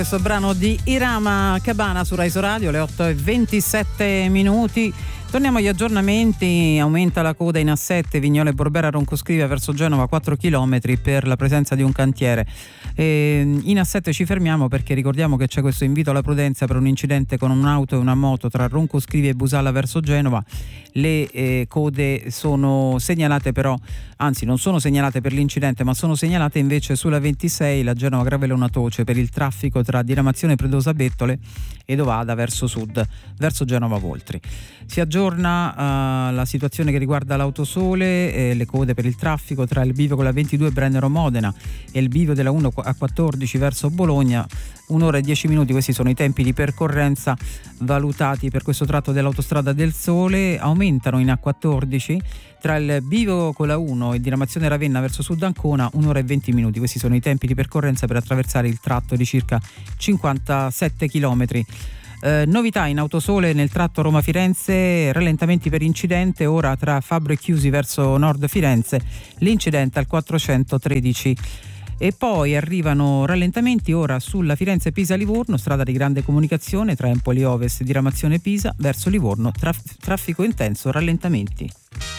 Questo brano di Irama Cabana su Rai Radio, le 8:27. Torniamo agli aggiornamenti. Aumenta la coda in A7 Vignole Borbera Roncoscrivia verso Genova, 4 km per la presenza di un cantiere. In A7 ci fermiamo perché ricordiamo che c'è questo invito alla prudenza per un incidente con un'auto e una moto tra Roncoscrivia e Busalla verso Genova. Le code sono segnalate, però anzi non sono segnalate per l'incidente, ma sono segnalate invece sulla 26 la Genova Gravellona Toce per il traffico tra diramazione Predosa Bettole ed Ovada verso sud, verso Genova Voltri. Si aggiorna la situazione che riguarda l'Autosole, le code per il traffico tra il bivio con la 22 Brennero Modena e il bivio della 1 a 14 verso Bologna, 1 ora e 10 minuti. Questi sono i tempi di percorrenza valutati per questo tratto dell'Autostrada del Sole. Aumentano in A14 tra il bivio con la 1 e diramazione Ravenna verso Sud Ancona, 1 ora e 20 minuti. Questi sono i tempi di percorrenza per attraversare il tratto di circa 57 chilometri. Novità in Autosole nel tratto Roma-Firenze, rallentamenti per incidente ora tra Fabbro e Chiusi verso nord Firenze, l'incidente al 413. E poi arrivano rallentamenti ora sulla Firenze-Pisa-Livorno, strada di grande comunicazione tra Empoli Ovest e diramazione Pisa verso Livorno, traffico intenso, rallentamenti.